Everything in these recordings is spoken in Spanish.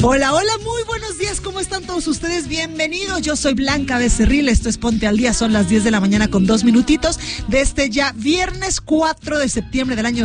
Hola, hola, muy buenos días, ¿cómo están todos ustedes? Bienvenidos, yo soy Blanca Becerril, esto es Ponte al Día, son las 10 de la mañana con 2 minutitos de este ya viernes 4 de septiembre del año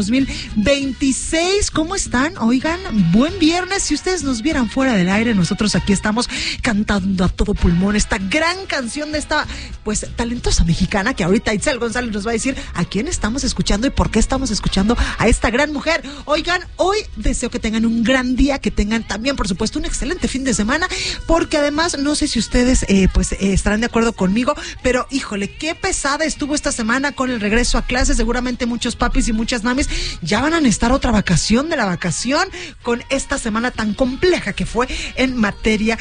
2026. ¿Cómo están? Oigan, buen viernes. Si ustedes nos vieran fuera del aire, nosotros aquí estamos cantando a todo pulmón esta gran canción de esta, pues, talentosa mexicana, que ahorita Itzel González nos va a decir a quién estamos escuchando y por qué estamos escuchando a esta gran mujer. Oigan, hoy deseo que tengan un gran día, que tengan también, por supuesto, un excelente fin de semana, porque además, no sé si ustedes estarán de acuerdo conmigo, pero híjole, qué pesada estuvo esta semana con el regreso a clases. Seguramente muchos papis y muchas mamis ya van a necesitar otra vacación de la vacación con esta semana tan compleja que fue en materia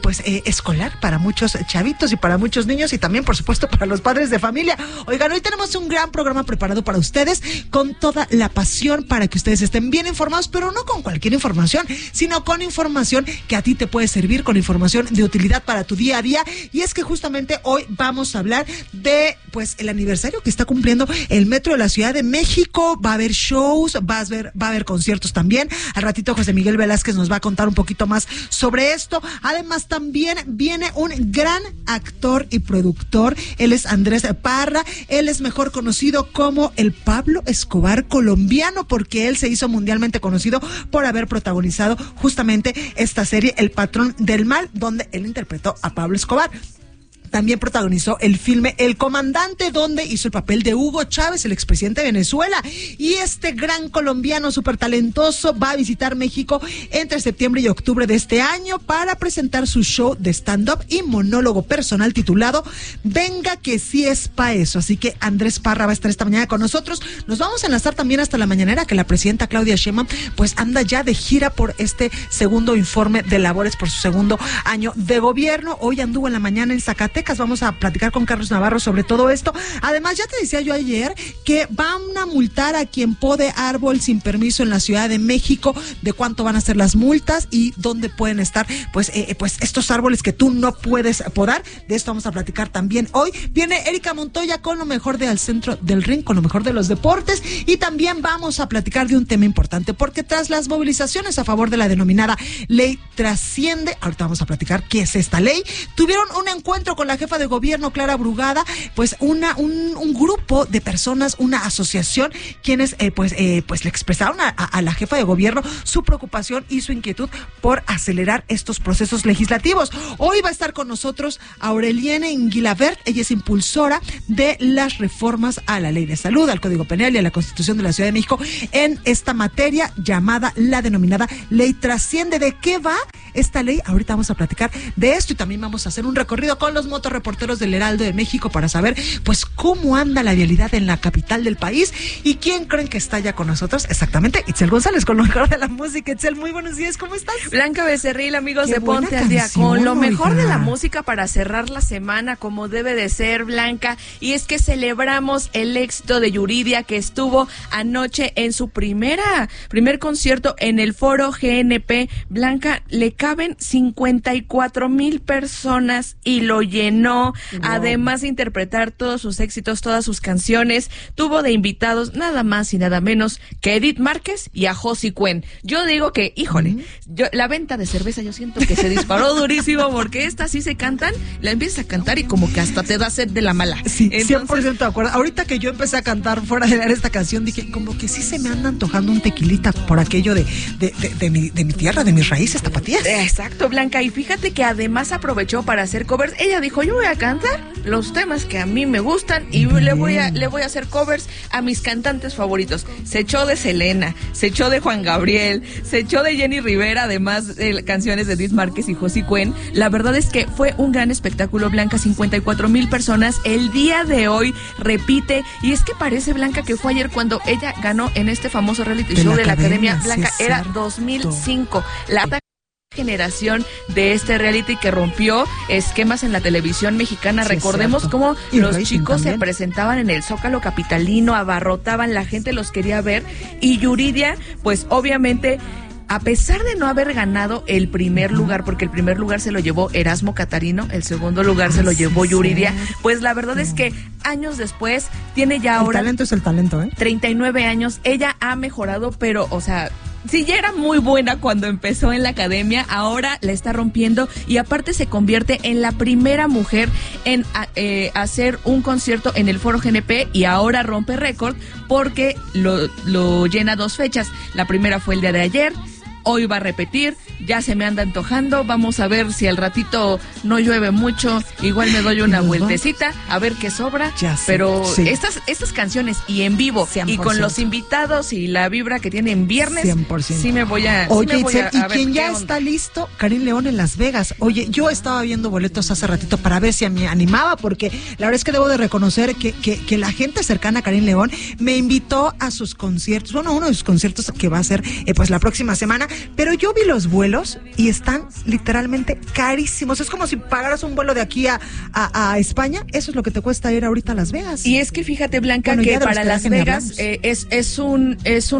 escolar para muchos chavitos y para muchos niños y también, por supuesto, para los padres de familia. Oigan, hoy tenemos un gran programa preparado para ustedes con toda la pasión para que ustedes estén bien informados, pero no con cualquier información, sino con información que a ti te puede servir, con información de utilidad para tu día a día. Y es que justamente hoy vamos a hablar de, pues, el aniversario que está cumpliendo el Metro de la Ciudad de México. Va a haber shows, va a haber conciertos también. Al ratito José Miguel Velázquez nos va a contar un poquito más sobre esto. Además, también viene un gran actor y productor. Él es Andrés Parra. Él es mejor conocido como el Pablo Escobar colombiano, porque él se hizo mundialmente conocido por haber protagonizado justamente esta serie El Patrón del Mal, donde él interpretó a Pablo Escobar. También protagonizó el filme El Comandante, donde hizo el papel de Hugo Chávez, el expresidente de Venezuela. Y este gran colombiano súper talentoso va a visitar México entre septiembre y octubre de este año para presentar su show de stand-up y monólogo personal titulado Venga que sí es pa' eso. Así que Andrés Parra va a estar esta mañana con nosotros. Nos vamos a enlazar también hasta la mañanera, que la presidenta Claudia Sheinbaum pues anda ya de gira por este segundo informe de labores por su segundo año de gobierno. Hoy anduvo en la mañana en Zacatecas. Vamos a platicar con Carlos Navarro sobre todo esto. Además, ya te decía yo ayer que van a multar a quien pode árbol sin permiso en la Ciudad de México. De cuánto van a ser las multas y dónde pueden estar pues estos árboles que tú no puedes podar. De esto vamos a platicar también hoy. Viene Erika Montoya con lo mejor de Al Centro del Ring, con lo mejor de los deportes, y también vamos a platicar de un tema importante, porque tras las movilizaciones a favor de la denominada Ley Trasciende, ahorita vamos a platicar qué es esta ley, tuvieron un encuentro con la jefa de gobierno, Clara Brugada, pues un grupo de personas, una asociación, quienes le expresaron a la jefa de gobierno su preocupación y su inquietud por acelerar estos procesos legislativos. Hoy va a estar con nosotros Aureliene Guilabert. Ella es impulsora de las reformas a la Ley de Salud, al Código Penal y a la Constitución de la Ciudad de México en esta materia llamada la denominada Ley Trasciende. ¿De qué va esta ley? Ahorita vamos a platicar de esto y también vamos a hacer un recorrido con los motorreporteros del Heraldo de México para saber pues cómo anda la vialidad en la capital del país. ¿Y quién creen que está ya con nosotros? Exactamente, Itzel González, con lo mejor de la música. Itzel, muy buenos días, ¿cómo estás? Blanca Becerril, amigos Qué de Ponte al Día, canción, con lo mejor oiga. de la música para cerrar la semana como debe de ser, Blanca. Y es que celebramos el éxito de Yuridia, que estuvo anoche en su primer concierto en el Foro GNP. Blanca, le caben 54,000 personas y lo llenó. Wow. Además de interpretar todos sus éxitos, todas sus canciones, tuvo de invitados nada más y nada menos que Edith Márquez y a Josi Cuen. Yo digo que, híjole, la venta de cerveza yo siento que se disparó durísimo, porque estas sí se cantan, la empiezas a cantar y como que hasta te da sed de la mala. Sí, entonces, 100% de acuerdo. Ahorita que yo empecé a cantar fuera de esta canción, dije, como que sí se me anda antojando un tequilita por aquello de mi tierra, de mis raíces tapatías. Exacto, Blanca, y fíjate que además aprovechó para hacer covers. Ella dijo, yo voy a cantar los temas que a mí me gustan y le voy a hacer covers a mis cantantes favoritos. Se echó de Selena, se echó de Juan Gabriel, se echó de Jenny Rivera, además de canciones de Edith Márquez y Josi Cuen. La verdad es que fue un gran espectáculo, Blanca. 54,000 personas el día de hoy, repite, y es que parece, Blanca, que fue ayer cuando ella ganó en este famoso reality show de la Academia. Blanca, sí, era 2005, la generación de este reality que rompió esquemas en la televisión mexicana. Sí, recordemos cómo los chicos también se presentaban en el Zócalo capitalino, abarrotaban, la gente los quería ver, y Yuridia, pues obviamente, a pesar de no haber ganado el primer lugar, porque el primer lugar se lo llevó Erasmo Catarino, el segundo lugar se lo llevó Yuridia, pues la verdad es que años después, tiene ya ahora... El talento es el talento, 39 años, ella ha mejorado, pero, o sea, si ya era muy buena cuando empezó en la academia, ahora la está rompiendo y aparte se convierte en la primera mujer en hacer un concierto en el Foro GNP y ahora rompe récord porque lo llena 2 fechas. La primera fue el día de ayer. Hoy va a repetir, ya se me anda antojando, vamos a ver si al ratito no llueve mucho, igual me doy una vueltecita, a ver qué sobra, pero sí. Estas canciones y en vivo 100%. Y con los invitados y la vibra que tiene en viernes, 100%. Sí me voy a... Oye, sí me voy a y quien ya está listo, Karin León en Las Vegas. Oye, yo estaba viendo boletos hace ratito para ver si me animaba, porque la verdad es que debo de reconocer que la gente cercana a Karin León me invitó a sus conciertos, bueno, uno de sus conciertos que va a ser pues la próxima semana. Pero yo vi los vuelos y están literalmente carísimos. Es como si pagaras un vuelo de aquí a España. Eso es lo que te cuesta ir ahorita a Las Vegas. Y es que fíjate, Blanca, que para Las Vegas es un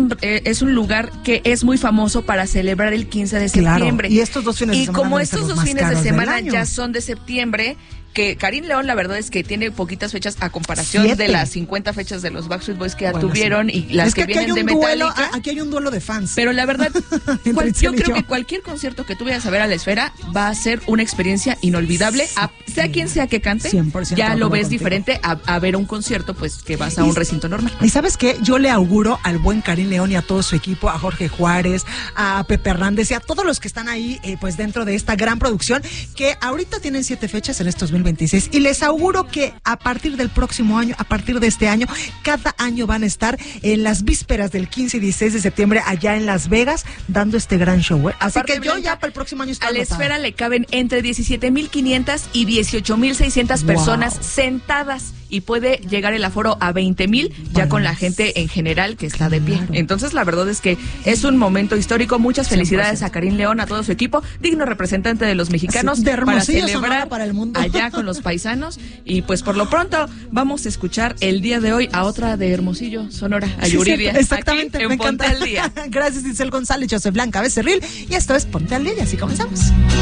lugar que es muy famoso para celebrar el 15 de septiembre. Y estos 2 fines de semana. Y como estos 2 fines de semana ya son de septiembre, que Karin León la verdad es que tiene poquitas fechas a comparación 7 de las 50 fechas de los Backstreet Boys que ya tuvieron, sí. Y las es que vienen de Metallica. Aquí hay un duelo de fans. Pero la verdad, yo creo que cualquier concierto que tú vayas a ver a la Esfera va a ser una experiencia inolvidable, sea quien sea que cante, 100% ya lo ves diferente a ver un concierto pues que vas a un recinto normal. Y ¿sabes qué? Yo le auguro al buen Karin León y a todo su equipo, a Jorge Juárez, a Pepe Hernández y a todos los que están ahí pues dentro de esta gran producción, que ahorita tienen 7 fechas en este 2026 y les auguro que a partir del próximo año, a partir de este año, cada año van a estar en las vísperas del 15 y 16 de septiembre allá en Las Vegas dando este gran show. Así que yo ya para el próximo año estoy a la Esfera le caben entre 17,500 y 18,600 personas sentadas y puede llegar el aforo a 20,000 ya con la gente en general que está de pie. Entonces la verdad es que es un momento histórico. Muchas felicidades 100%. A Karin León, a todo su equipo, digno representante de los mexicanos, de para celebrar para el mundo. Allá con los paisanos. Y pues por lo pronto vamos a escuchar el día de hoy a otra de Hermosillo, Sonora, a Yuridia. Exactamente, aquí en me Ponte encanta. al Día. Gracias, Isel González, yo soy Blanca Becerril y esto es Ponte al Día y así comenzamos.